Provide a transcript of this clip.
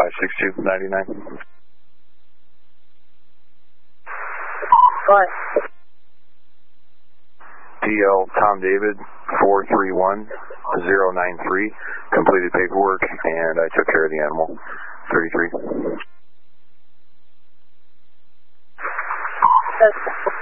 56299. What? DL Tom David 431093. Completed paperwork and I took care of the animal. 33. Yes.